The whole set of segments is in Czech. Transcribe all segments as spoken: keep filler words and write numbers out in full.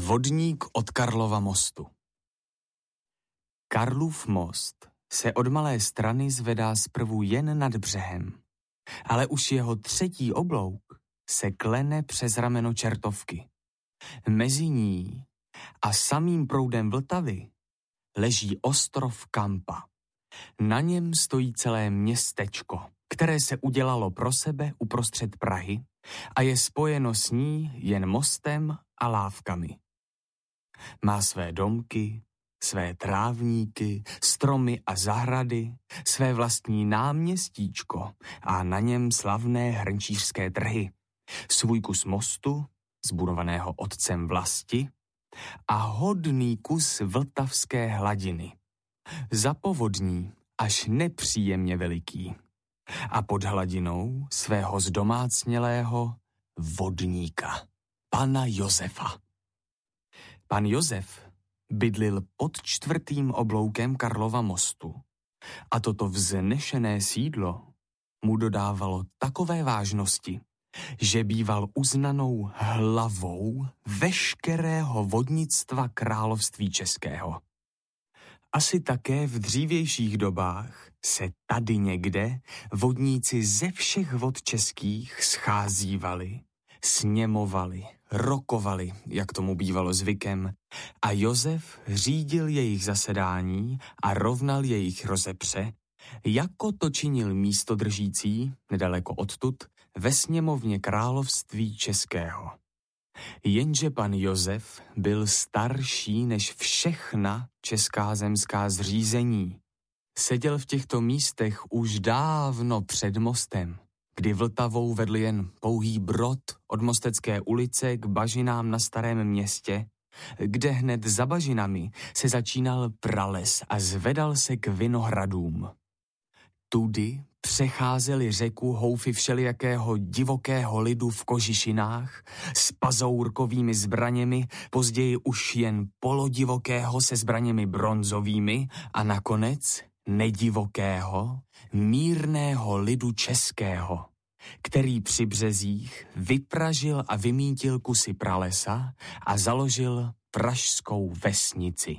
Vodník od Karlova mostu. Karlův most se od Malé Strany zvedá zprvu jen nad břehem, ale už jeho třetí oblouk se klene přes rameno Čertovky. Mezi ní a samým proudem Vltavy leží ostrov Kampa. Na něm stojí celé městečko, které se udělalo pro sebe uprostřed Prahy a je spojeno s ní jen mostem a lávkami. Má své domky, své trávníky, stromy a zahrady, své vlastní náměstíčko a na něm slavné hrnčířské trhy, svůj kus mostu, zbudovaného otcem vlasti, a hodný kus vltavské hladiny. Za povodní až nepříjemně veliký. A pod hladinou svého zdomácnělého vodníka, pana Josefa. Pan Josef bydlil pod čtvrtým obloukem Karlova mostu a toto vznešené sídlo mu dodávalo takové vážnosti, že býval uznanou hlavou veškerého vodnictva království českého. Asi také v dřívějších dobách se tady někde vodníci ze všech vod českých scházívali, sněmovali, rokovali, jak tomu bývalo zvykem, a Josef řídil jejich zasedání a rovnal jejich rozepře, jako to činil místodržící, nedaleko odtud, ve sněmovně království českého. Jenže pan Josef byl starší než všechna česká zemská zřízení. Seděl v těchto místech už dávno před mostem, kdy Vltavou vedl jen pouhý brod od Mostecké ulice k bažinám na Starém Městě, kde hned za bažinami se začínal prales a zvedal se k Vinohradům. Tudy přecházeli řeku houfy všelijakého divokého lidu v kožišinách s pazourkovými zbraněmi, později už jen polodivokého se zbraněmi bronzovými a nakonec nedivokého, mírného lidu českého, který při březích vypražil a vymítil kusy pralesa a založil pražskou vesnici.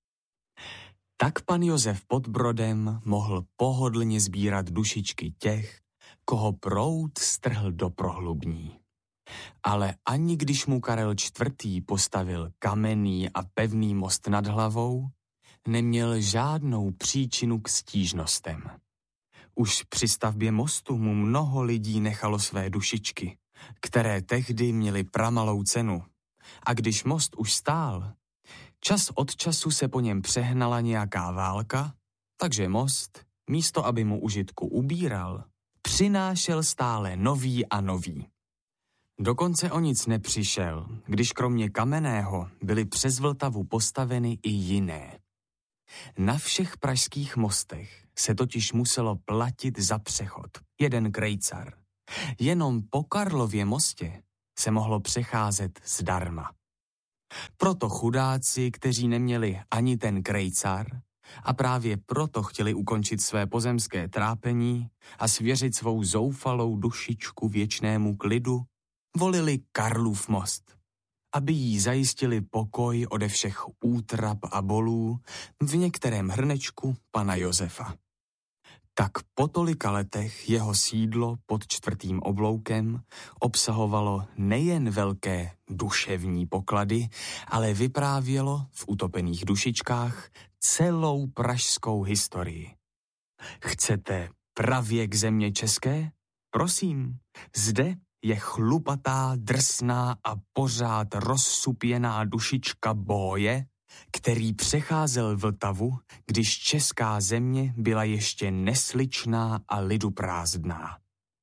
Tak pan Josef pod brodem mohl pohodlně sbírat dušičky těch, koho proud strhl do prohlubní. Ale ani když mu Karel čtvrtý postavil kamenný a pevný most nad hlavou, neměl žádnou příčinu k stížnostem. Už při stavbě mostu mu mnoho lidí nechalo své dušičky, které tehdy měly pramalou cenu. A když most už stál, čas od času se po něm přehnala nějaká válka, takže most, místo aby mu užitku ubíral, přinášel stále nový a nový. Dokonce o nic nepřišel, když kromě kamenného byly přes Vltavu postaveny i jiné. Na všech pražských mostech se totiž muselo platit za přechod, jeden krejcar. Jenom po Karlově mostě se mohlo přecházet zdarma. Proto chudáci, kteří neměli ani ten krejcar a právě proto chtěli ukončit své pozemské trápení a svěřit svou zoufalou dušičku věčnému klidu, volili Karlův most, aby jí zajistili pokoj ode všech útrap a bolů v některém hrnečku pana Josefa. Tak po tolika letech jeho sídlo pod čtvrtým obloukem obsahovalo nejen velké duševní poklady, ale vyprávělo v utopených dušičkách celou pražskou historii. Chcete pravěk země české? Prosím, zde je chlupatá, drsná a pořád rozsupěná dušička boje, který přecházel Vltavu, když česká země byla ještě nesličná a liduprázdná.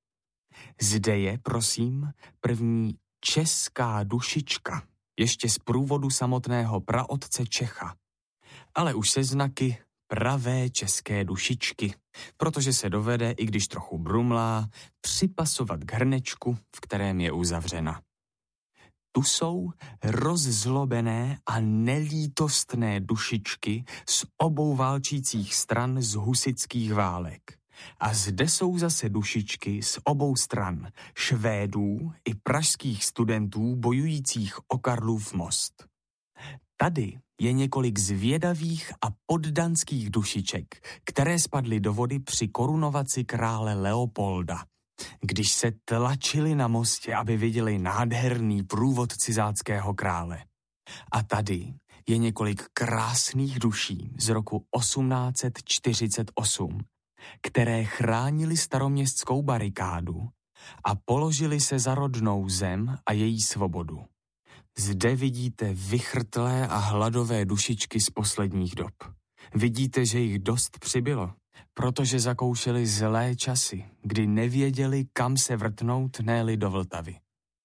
Zde je, prosím, první česká dušička, ještě z průvodu samotného praotce Čecha, ale už se znaky pravé české dušičky, protože se dovede, i když trochu brumlá, připasovat k hrnečku, v kterém je uzavřena. Tu jsou rozzlobené a nelítostné dušičky z obou válčících stran z husitských válek. A zde jsou zase dušičky z obou stran Švédů i pražských studentů bojujících o Karlův most. Tady je několik zvědavých a poddanských dušiček, které spadly do vody při korunovaci krále Leopolda, když se tlačili na mostě, aby viděli nádherný průvod cizáckého krále. A tady je několik krásných duší z roku osmnáct set čtyřicet osm, které chránili staroměstskou barikádu a položili se za rodnou zem a její svobodu. Zde vidíte vychrtlé a hladové dušičky z posledních dob. Vidíte, že jich dost přibylo, protože zakoušeli zlé časy, kdy nevěděli, kam se vrtnout, ne-li do Vltavy.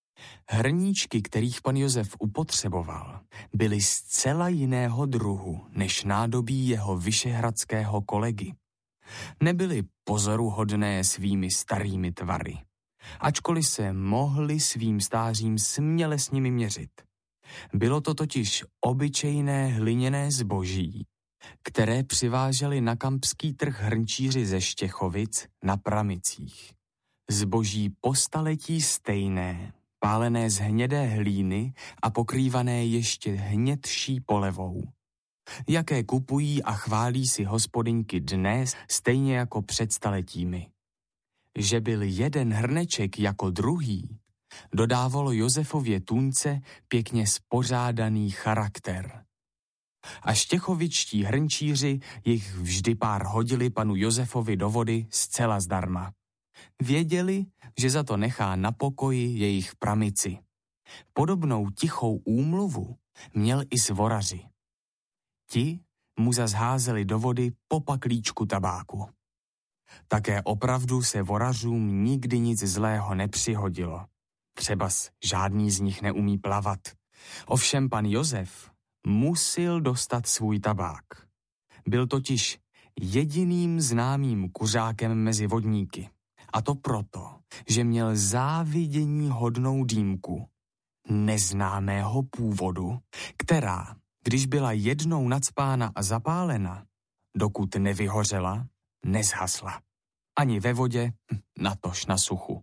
Hrníčky, kterých pan Josef upotřeboval, byly zcela jiného druhu než nádobí jeho vyšehradského kolegy. Nebyly pozoruhodné svými starými tvary, ačkoliv se mohli svým stářím směle s nimi měřit. Bylo to totiž obyčejné hliněné zboží, které přiváželi na kampský trh hrnčíři ze Štěchovic na pramicích. Zboží po staletí stejné, pálené z hnědé hlíny a pokrývané ještě hnědší polevou, jaké kupují a chválí si hospodyňky dnes stejně jako před staletími. Že byl jeden hrneček jako druhý, dodávalo Josefově tůňce pěkně spořádaný charakter. A štěchovičtí hrnčíři jich vždy pár hodili panu Josefovi do vody zcela zdarma. Věděli, že za to nechá na pokoji jejich pramici. Podobnou tichou úmluvu měl i svoraři. Ti mu zazházeli do vody po paklíčku tabáku. Také opravdu se vorařům nikdy nic zlého nepřihodilo. Třebas žádný z nich neumí plavat. Ovšem pan Josef musil dostat svůj tabák. Byl totiž jediným známým kuřákem mezi vodníky. A to proto, že měl závidění hodnou dýmku neznámého původu, která, když byla jednou nacpána a zapálena, dokud nevyhořela, nezhasla. Ani ve vodě, natož na suchu.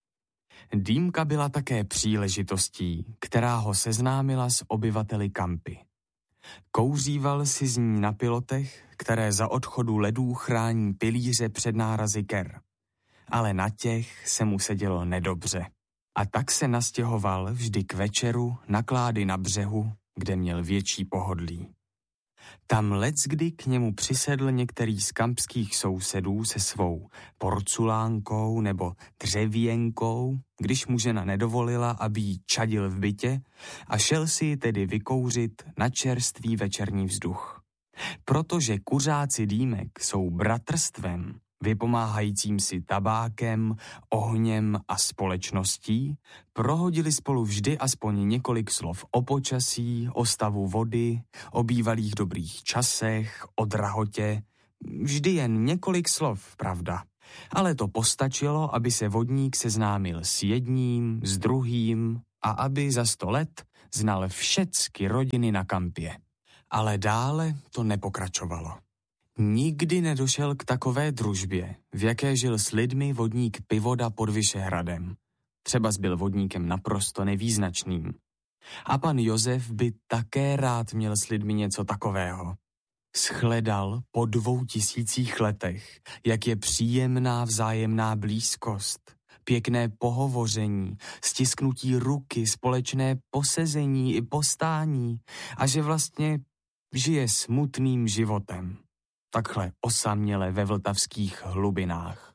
Dýmka byla také příležitostí, která ho seznámila s obyvateli Kampy. Kouříval si z ní na pilotech, které za odchodu ledů chrání pilíře před nárazy ker. Ale na těch se mu sedělo nedobře. A tak se nastěhoval vždy k večeru na klády na břehu, kde měl větší pohodlí. Tam leckdy k němu přisedl některý z kampských sousedů se svou porculánkou nebo dřevěnkou, když mu žena nedovolila, aby jí čadil v bytě, a šel si ji tedy vykouřit na čerstvý večerní vzduch. Protože kuřáci dýmek jsou bratrstvem, vypomáhajícím si tabákem, ohněm a společností, prohodili spolu vždy aspoň několik slov o počasí, o stavu vody, o bývalých dobrých časech, o drahotě. Vždy jen několik slov, pravda. Ale to postačilo, aby se vodník seznámil s jedním, s druhým a aby za sto let znal všecky rodiny na Kampě. Ale dále to nepokračovalo. Nikdy nedošel k takové družbě, v jaké žil s lidmi vodník Pivoda pod Vyšehradem. Třebas byl vodníkem naprosto nevýznačným. A pan Josef by také rád měl s lidmi něco takového. Shledal po dvou tisících letech, jak je příjemná vzájemná blízkost, pěkné pohovoření, stisknutí ruky, společné posezení i postání a že vlastně žije smutným životem. Takhle osaměle ve vltavských hlubinách.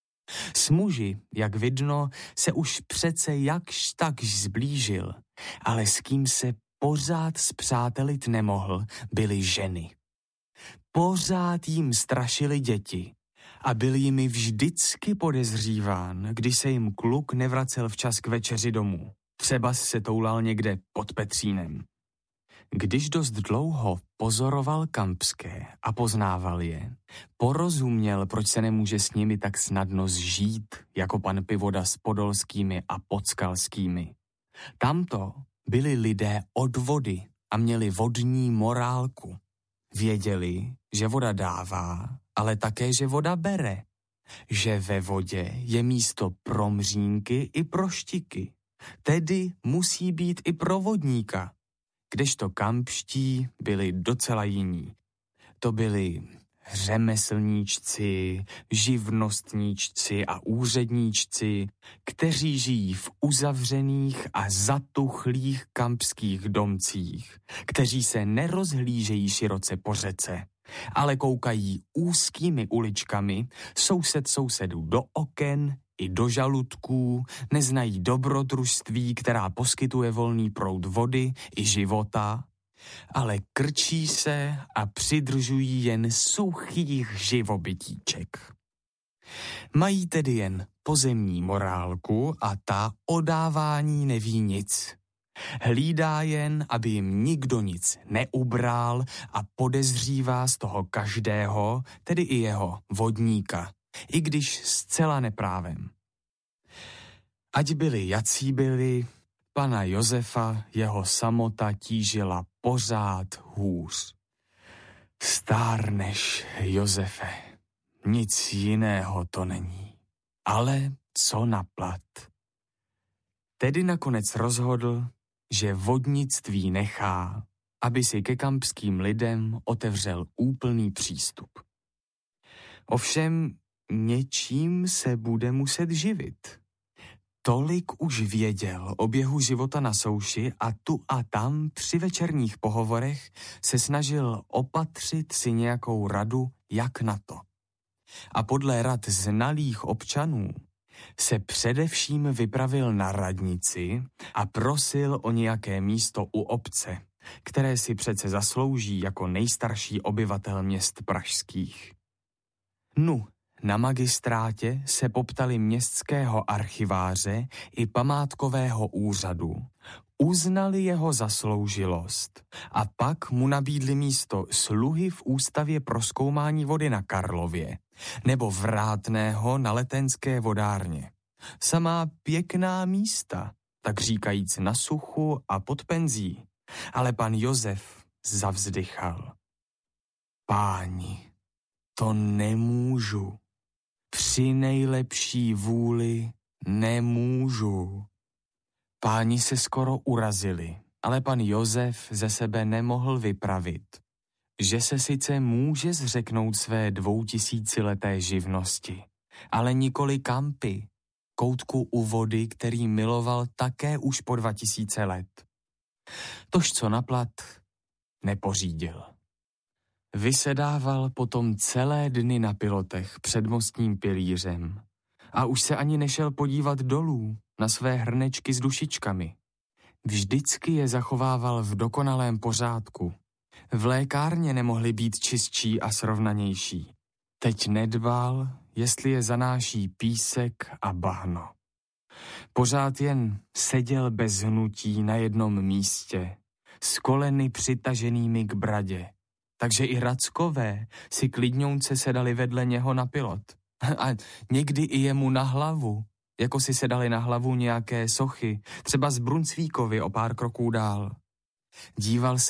S muži, jak vidno, se už přece jakž takž zblížil, ale s kým se pořád spřátelit nemohl, byly ženy. Pořád jim strašily děti a byl jimi vždycky podezříván, když se jim kluk nevracel včas k večeři domů. Třeba se toulal někde pod Petřínem. Když dost dlouho pozoroval kampské a poznával je, porozuměl, proč se nemůže s nimi tak snadno zžít, jako pan Pivoda s podolskými a podskalskými. Tamto byli lidé od vody a měli vodní morálku. Věděli, že voda dává, ale také, že voda bere. Že ve vodě je místo pro mřínky i pro štiky. Tedy musí být i pro vodníka. kdežto kampští byli docela jiní. To byli řemeslníčci, živnostníčci a úředníčci, kteří žijí v uzavřených a zatuchlých kampských domcích, kteří se nerozhlížejí široce po řece, ale koukají úzkými uličkami soused sousedu do oken i do žaludků, neznají dobrodružství, která poskytuje volný proud vody i života, ale krčí se a přidržují jen suchých živobytíček. Mají tedy jen pozemní morálku a ta o dávání neví nic. Hlídá jen, aby jim nikdo nic neubral a podezřívá z toho každého, tedy i jeho vodníka, i když zcela neprávem. Ať byli jací byli, pana Josefa jeho samota tížila pořád hůř. Stárneš, Josefe, nic jiného to není, ale co naplat. Tedy nakonec rozhodl, že vodnictví nechá, aby si ke kampským lidem otevřel úplný přístup. Ovšem něčím se bude muset živit. Tolik už věděl o běhu života na souši a tu a tam při večerních pohovorech se snažil opatřit si nějakou radu, jak na to. A podle rad znalých občanů se především vypravil na radnici a prosil o nějaké místo u obce, které si přece zaslouží jako nejstarší obyvatel měst pražských. Nu, na magistrátě se poptali městského archiváře i památkového úřadu, uznali jeho zasloužilost a pak mu nabídli místo sluhy v ústavě pro zkoumání vody na Karlově nebo vrátného na Letenské vodárně. Samá pěkná místa, tak říkajíc na suchu a pod penzí, ale pan Josef zavzdychal. Páni, to nemůžu. Při nejlepší vůli nemůžu. Páni se skoro urazili, ale pan Josef ze sebe nemohl vypravit, že se sice může zřeknout své dvoutisícileté živnosti, ale nikoli kampy, koutku u vody, který miloval také už po dva tisíce let. Tož co naplat, nepořídil. Vysedával potom celé dny na pilotech před mostním pilířem a už se ani nešel podívat dolů na své hrnečky s dušičkami. Vždycky je zachovával v dokonalém pořádku. V lékárně nemohly být čistší a srovnanější. Teď nedbal, jestli je zanáší písek a bahno. Pořád jen seděl bez hnutí na jednom místě, s koleny přitaženými k bradě. Takže i rackové si klidňounce sedali vedle něho na pilot. A někdy i jemu na hlavu, jako si sedali na hlavu nějaké sochy, třeba z Brunsvíkovy o pár kroků dál. Díval se